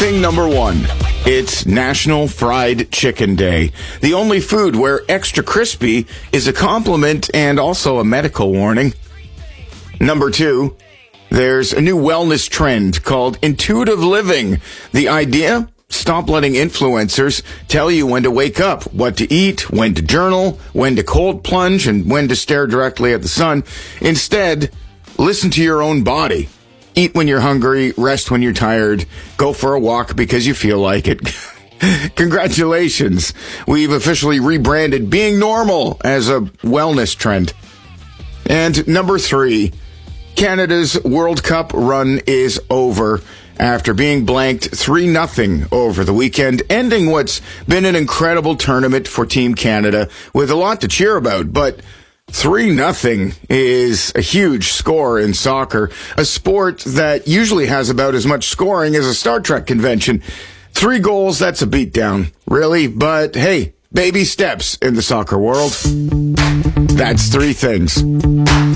Thing number one. It's National Fried Chicken Day. The only food where extra crispy is a compliment and also a medical warning. Number two. There's a new wellness trend called intuitive living. The idea? Stop letting influencers tell you when to wake up, what to eat, when to journal, when to cold plunge, and when to stare directly at the sun. Instead, listen to your own body. Eat when you're hungry, rest when you're tired, go for a walk because you feel like it. Congratulations. We've officially rebranded being normal as a wellness trend. And number three, Canada's World Cup run is over after being blanked 3-0 over the weekend, ending what's been an incredible tournament for Team Canada with a lot to cheer about. But 3-0 is a huge score in soccer, a sport that usually has about as much scoring as a Star Trek convention. 3 goals, that's a beatdown, really. But hey, baby steps in the soccer world. That's 3 things.